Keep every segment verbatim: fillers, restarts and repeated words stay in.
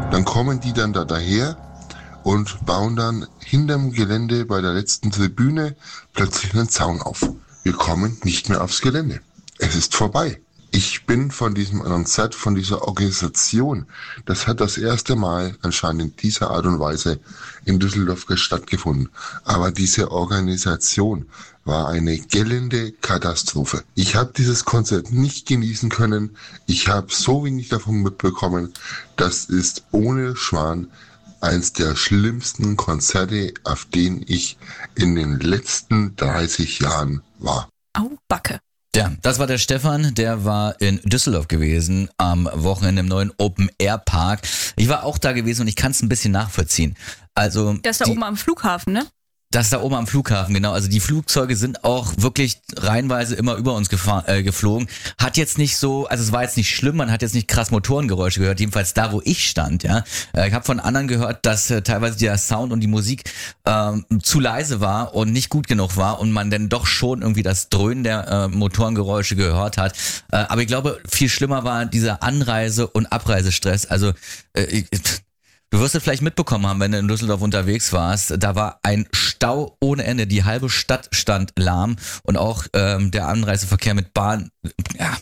Dann kommen die dann da daher und bauen dann hinterm Gelände bei der letzten Tribüne plötzlich einen Zaun auf. Wir kommen nicht mehr aufs Gelände. Es ist vorbei. Ich bin von diesem Konzert, von dieser Organisation, das hat das erste Mal anscheinend in dieser Art und Weise in Düsseldorf stattgefunden. Aber diese Organisation war eine gellende Katastrophe. Ich habe dieses Konzert nicht genießen können. Ich habe so wenig davon mitbekommen. Das ist ohne Schwan eins der schlimmsten Konzerte, auf denen ich in den letzten dreißig Jahren war. Au, Backe. Ja, das war der Stefan, der war in Düsseldorf gewesen am Wochenende im neuen Open Air Park. Ich war auch da gewesen und ich kann es ein bisschen nachvollziehen. Also Das ist da die, oben am Flughafen, ne? Das ist da oben am Flughafen, genau. Also die Flugzeuge sind auch wirklich reihenweise immer über uns gefahr, äh, geflogen. Hat jetzt nicht so, also es war jetzt nicht schlimm, man hat jetzt nicht krass Motorengeräusche gehört, jedenfalls da, wo ich stand. Ja, äh, Ich habe von anderen gehört, dass äh, teilweise der Sound und die Musik ähm, zu leise war und nicht gut genug war und man dann doch schon irgendwie das Dröhnen der äh, Motorengeräusche gehört hat. Äh, aber ich glaube, viel schlimmer war dieser Anreise- und Abreisestress. Also äh, ich, Du wirst es vielleicht mitbekommen haben, wenn du in Düsseldorf unterwegs warst. Da war ein Stau ohne Ende. Die halbe Stadt stand lahm und auch ähm, der Anreiseverkehr mit Bahn, ja,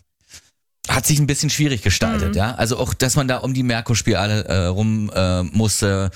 hat sich ein bisschen schwierig gestaltet. Mhm. Ja, also auch, dass man da um die Merkur-Spirale äh, rum äh, musste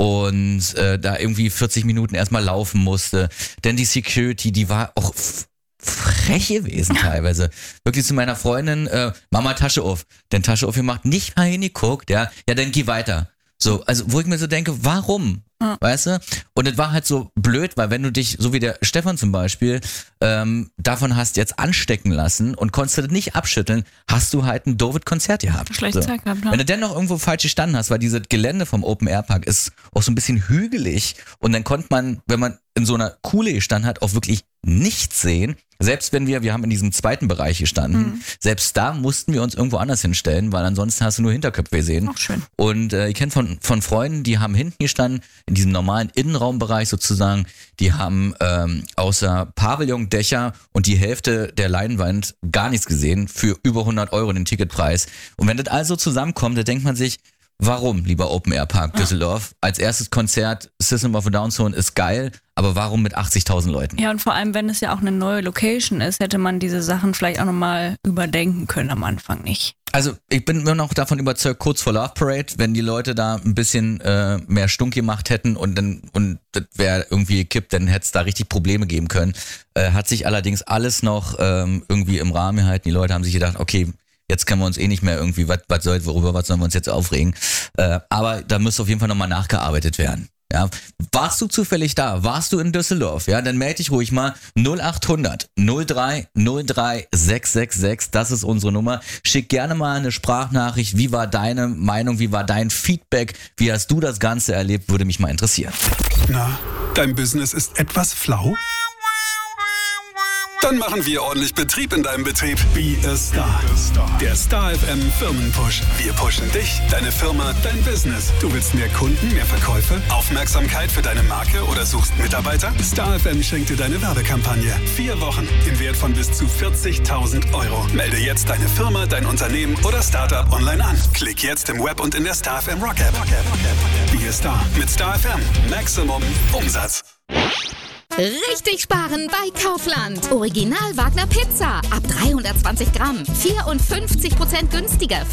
und äh, da irgendwie vierzig Minuten erstmal laufen musste. Denn die Security, die war auch f- frech gewesen teilweise. Wirklich zu meiner Freundin, äh, Mama, Tasche auf. Denn Tasche aufgemacht, nicht mal hingeguckt, ja, ja, dann geh weiter. So, also wo ich mir so denke, warum? Ja. Weißt du? Und es war halt so blöd, weil wenn du dich, so wie der Stefan zum Beispiel, ähm, davon hast jetzt anstecken lassen und konntest das nicht abschütteln, hast du halt ein doofes Konzert gehabt. Schlechte so. Zeit gehabt, ne? Wenn du dennoch irgendwo falsch gestanden hast, weil dieses Gelände vom Open Air Park ist auch so ein bisschen hügelig und dann konnte man, wenn man in so einer Kuhle gestanden hat, auch wirklich nichts sehen. Selbst wenn wir, wir haben in diesem zweiten Bereich gestanden, mhm. selbst da mussten wir uns irgendwo anders hinstellen, weil ansonsten hast du nur Hinterköpfe gesehen. Ach, schön. Und äh, ich kenne von, von Freunden, die haben hinten gestanden, in diesem normalen Innenraumbereich sozusagen, die haben ähm, außer Pavillondächer und die Hälfte der Leinwand gar nichts gesehen für über hundert Euro den Ticketpreis. Und wenn das also zusammenkommt, da denkt man sich, warum, lieber Open Air Park Düsseldorf? Ja. Als erstes Konzert System of a Down Zone ist geil, aber warum mit achtzigtausend Leuten? Ja, und vor allem, wenn es ja auch eine neue Location ist, hätte man diese Sachen vielleicht auch nochmal überdenken können am Anfang nicht. Also ich bin immer noch davon überzeugt, kurz vor Love Parade, wenn die Leute da ein bisschen äh, mehr Stunk gemacht hätten und dann und das wäre irgendwie gekippt, dann hätte es da richtig Probleme geben können. Äh, hat sich allerdings alles noch ähm, irgendwie im Rahmen gehalten. Die Leute haben sich gedacht, okay, jetzt können wir uns eh nicht mehr irgendwie, was was soll, worüber was sollen wir uns jetzt aufregen. Äh, aber da müsste auf jeden Fall nochmal nachgearbeitet werden. Ja, warst du zufällig da? Warst du in Düsseldorf? Ja, dann melde dich ruhig mal null acht hundert null drei null drei sechs sechs sechs. Das ist unsere Nummer. Schick gerne mal eine Sprachnachricht. Wie war deine Meinung? Wie war dein Feedback? Wie hast du das Ganze erlebt? Würde mich mal interessieren. Na, dein Business ist etwas flau? Dann machen wir ordentlich Betrieb in deinem Betrieb. Be a Star. Der Star F M Firmenpush. Wir pushen dich, deine Firma, dein Business. Du willst mehr Kunden, mehr Verkäufe, Aufmerksamkeit für deine Marke oder suchst Mitarbeiter? Star F M schenkt dir deine Werbekampagne. Vier Wochen im Wert von bis zu vierzigtausend Euro. Melde jetzt deine Firma, dein Unternehmen oder Startup online an. Klick jetzt im Web und in der Star F M Rock App. Be a Star mit Star F M. Maximum Umsatz. Richtig sparen bei Kaufland. Original Wagner Pizza. Ab dreihundertzwanzig Gramm. vierundfünfzig Prozent günstiger.